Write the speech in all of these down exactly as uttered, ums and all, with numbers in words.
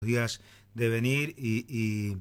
días de venir y, y,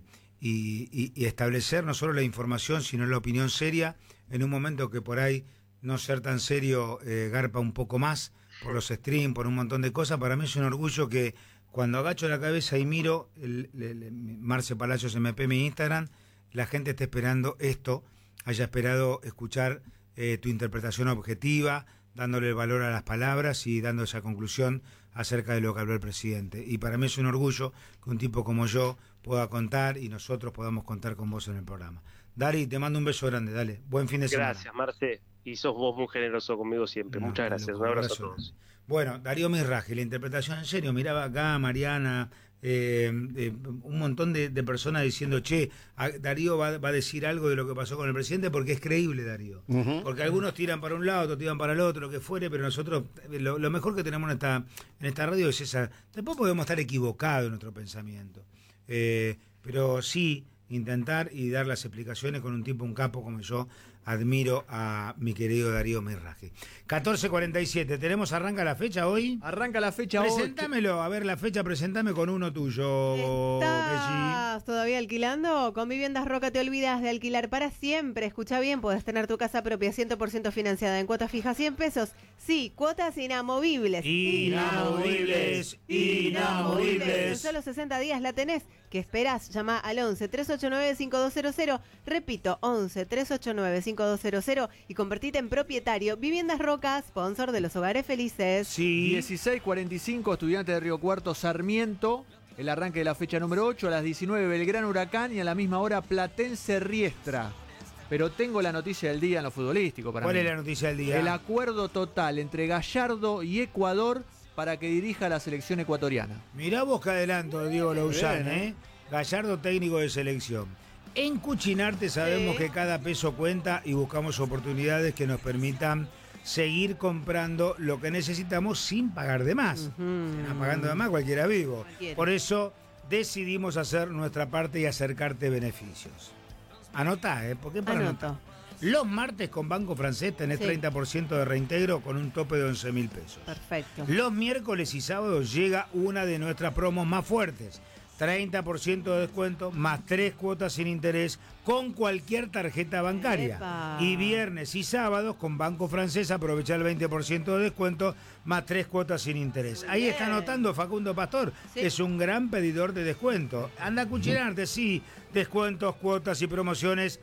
y, y establecer no solo la información, sino la opinión seria, en un momento que por ahí no ser tan serio eh, garpa un poco más, por los streams, por un montón de cosas. Para mí es un orgullo que cuando agacho la cabeza y miro el, el, el Marce Palacios M P, mi Instagram, la gente está esperando esto, haya esperado escuchar eh, tu interpretación objetiva, dándole el valor a las palabras y dando esa conclusión acerca de lo que habló el presidente. Y para mí es un orgullo que un tipo como yo pueda contar y nosotros podamos contar con vos en el programa. Dari, te mando un beso grande, dale. Buen fin de semana. Gracias, Marce. Y sos vos muy generoso conmigo siempre. No, Muchas gracias. Loco, un abrazo, abrazo a todos. Bueno, Darío Mirraji, la interpretación en serio. Miraba acá a Mariana, eh, eh, un montón de, de personas diciendo, che, a, Darío va, va a decir algo de lo que pasó con el presidente, porque es creíble, Darío. Uh-huh. Porque algunos tiran para un lado, otros tiran para el otro, lo que fuere, pero nosotros, lo, lo mejor que tenemos en esta, en esta radio es esa. Después podemos estar equivocados en nuestro pensamiento. Eh, pero sí intentar y dar las explicaciones con un tipo, un capo como yo admiro a mi querido Darío Mirraji. catorce cuarenta y siete, ¿tenemos, arranca la fecha hoy? Arranca la fecha hoy. Preséntamelo, a ver la fecha, presentame con uno tuyo. ¿Estás todavía alquilando? Con Viviendas Roca te olvidas de alquilar para siempre. Escucha bien, podés tener tu casa propia cien por ciento financiada en cuotas fijas cien pesos. Sí, cuotas inamovibles. Inamovibles, inamovibles. En solo sesenta días la tenés. ¿Qué esperás? Llama al once, tres ocho nueve, cinco dos cero cero. Repito, once, tres ocho nueve, cinco dos cero cero y convertite en propietario. Viviendas Roca, sponsor de los hogares felices. Sí. dieciséis cuarenta y cinco, Estudiantes de Río Cuarto, Sarmiento. El arranque de la fecha número ocho, a las diecinueve, Belgrano Huracán, y a la misma hora Platense Riestra. Pero tengo la noticia del día en lo futbolístico para ¿Cuál mí. es la noticia del día? El acuerdo total entre Gallardo y Ecuador para que dirija la selección ecuatoriana. Mirá vos que adelanto, Diego Lousán, ¿eh? Gallardo, técnico de selección. En Cuchinarte sabemos sí. que cada peso cuenta y buscamos oportunidades que nos permitan seguir comprando lo que necesitamos sin pagar de más. Uh-huh. Pagando de más cualquiera vivo. Cualquiera. Por eso decidimos hacer nuestra parte y acercarte beneficios. Anotá, ¿eh? ¿Por qué para Anoto. anotar? Los martes con Banco Francés tenés sí. treinta por ciento de reintegro con un tope de once mil pesos. Perfecto. Los miércoles y sábados llega una de nuestras promos más fuertes. treinta por ciento de descuento más tres cuotas sin interés con cualquier tarjeta bancaria. ¡Epa! Y viernes y sábados con Banco Francés aprovecha el veinte por ciento de descuento más tres cuotas sin interés. Muy Ahí bien. Está anotando Facundo Pastor, sí. que es un gran pedidor de descuento. Anda a Cuchinarte, sí, descuentos, cuotas y promociones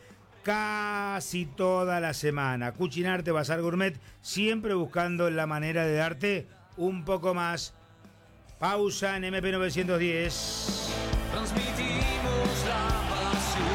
casi toda la semana. Cuchinarte, Bazar Gourmet, siempre buscando la manera de darte un poco más. Pausa en M P novecientos diez. Transmitimos la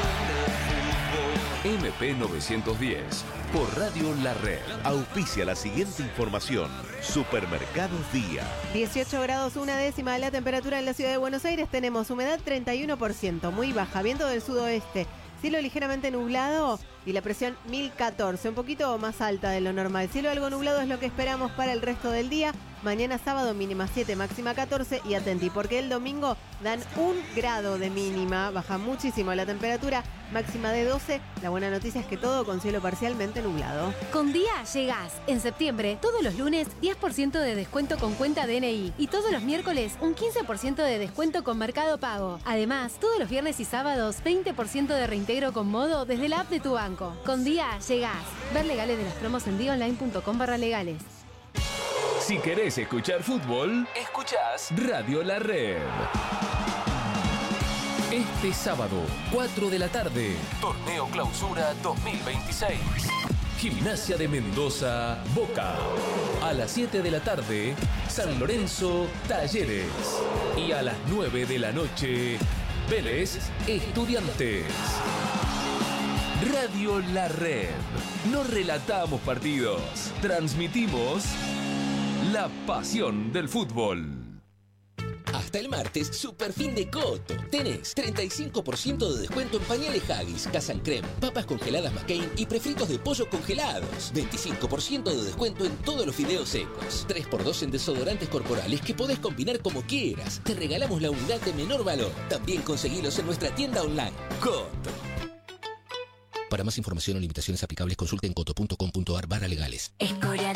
pasión del fútbol. M P novecientos diez, por Radio La Red. Auspicia la siguiente información. Supermercados Día. dieciocho grados, una décima de la temperatura en la ciudad de Buenos Aires. Tenemos humedad treinta y uno por ciento, muy baja, viento del sudoeste. Cielo ligeramente nublado y la presión mil catorce, un poquito más alta de lo normal. Cielo algo nublado es lo que esperamos para el resto del día. Mañana sábado mínima siete, máxima catorce y atenti porque el domingo dan un grado de mínima, baja muchísimo la temperatura, máxima de doce. La buena noticia es que todo con cielo parcialmente nublado. Con Día llegás. En septiembre, todos los lunes, diez por ciento de descuento con cuenta D N I y todos los miércoles, un quince por ciento de descuento con Mercado Pago. Además, todos los viernes y sábados, veinte por ciento de reintegro con Modo desde la app de tu banco. Con Día llegás. Ver legales de las promos en diaonline.com barra legales. Si querés escuchar fútbol, escuchás Radio La Red. Este sábado, cuatro de la tarde, Torneo Clausura dos mil veintiséis. Gimnasia de Mendoza, Boca. A las siete de la tarde, San Lorenzo, Talleres. Y a las nueve de la noche, Vélez, Estudiantes. Radio La Red. No relatamos partidos, transmitimos la pasión del fútbol. Hasta el martes, super fin de Coto. Tenés treinta y cinco por ciento de descuento en pañales Haggis, Casan Creme, papas congeladas McCain y prefritos de pollo congelados. veinticinco por ciento de descuento en todos los fideos secos. tres por dos en desodorantes corporales que podés combinar como quieras. Te regalamos la unidad de menor valor. También conseguilos en nuestra tienda online. Coto. Para más información o limitaciones aplicables, consulten coto punto com punto ar barra legales.